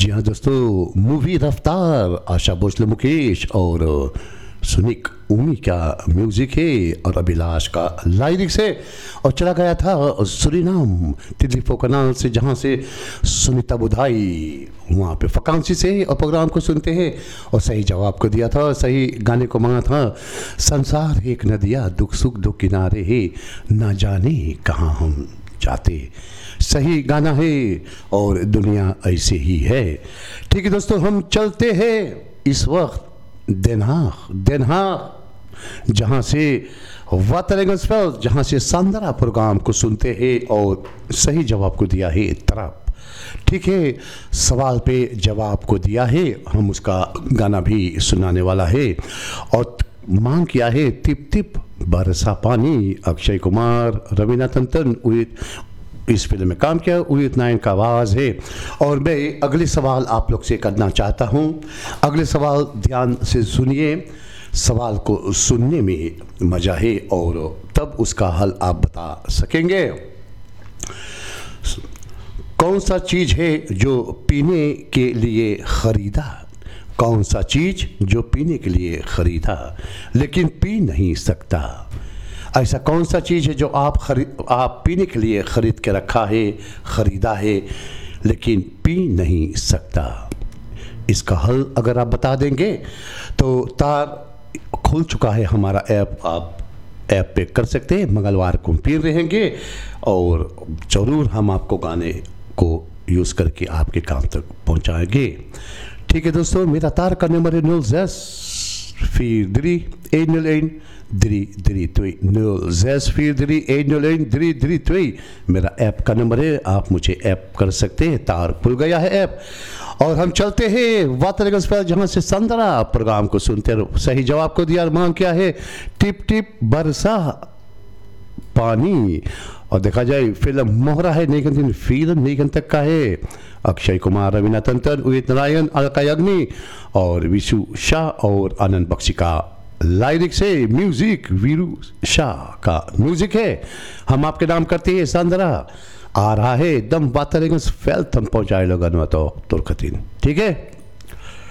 जी हाँ दोस्तों, मूवी रफ्तार, आशा भोसले मुकेश और सुनिक उमी का म्यूजिक है और अभिलाष का लाइरिक्स है। और चला गया था सुरीनाम तितली कनाल से, जहाँ से सुनीता बुधाई वहाँ पे फकांसी से और प्रोग्राम को सुनते हैं। और सही जवाब को दिया था, सही गाने को मांगा था, संसार एक नदिया दुख सुख दो किनारे है, ना जाने कहाँ हम जाते। सही गाना है और दुनिया ऐसे ही है। ठीक है दोस्तों, हम चलते हैं इस वक्त देनहाग, जहाँ से वातरेंगसफेल्ड, जहाँ से सांदरा प्रोग्राम को सुनते हैं और सही जवाब को दिया है तरफ। ठीक है, सवाल पे जवाब को दिया है, हम उसका गाना भी सुनाने वाला है। और मांग किया है टिप टिप बरसा पानी, अक्षय कुमार, रवीना टंडन इस फिल्म में काम किया, उदित नारायण का आवाज़ है। और मैं अगले सवाल आप लोग से करना चाहता हूँ। अगले सवाल ध्यान से सुनिए, सवाल को सुनने में मज़ा है और तब उसका हल आप बता सकेंगे। कौन सा चीज़ है जो पीने के लिए ख़रीदा, कौन सा चीज़ जो पीने के लिए ख़रीदा लेकिन पी नहीं सकता। ऐसा कौन सा चीज़ है जो आप पीने के लिए ख़रीद के रखा है, ख़रीदा है लेकिन पी नहीं सकता। इसका हल अगर आप बता देंगे तो तार खुल चुका है हमारा ऐप, आप ऐप पे कर सकते हैं। मंगलवार को फिर रहेंगे और ज़रूर हम आपको गाने को यूज़ करके आपके काम तक पहुंचाएंगे। ठीक है दोस्तों, मेरा तार का नंबर है 06801-333 मेरा ऐप का नंबर है, आप मुझे ऐप कर सकते हैं। तार खुल गया है ऐप और हम चलते हैं वातरेंगसफेल्ड, जहाँ से संदरा प्रोग्राम को सुनते रहो। सही जवाब को दिया, मांग क्या है टिप टिप बरसा पानी। और देखा जाए फिल्म मोहरा है, लेकिन फिल्म नहीं तक का है। अक्षय कुमार, रवीना टंडन, उदित नारायण, अलका याग्निक और विशु शाह और आनंद बख्शी का लाइरिक्स है। म्यूजिक वीरू शाह का म्यूजिक है। हम आपके नाम करते हैं संदरा। आ रहा है दम वातरेंगसफेल्ड, हम पहुंचाए लोग तो तुर्कतीन। ठीक है।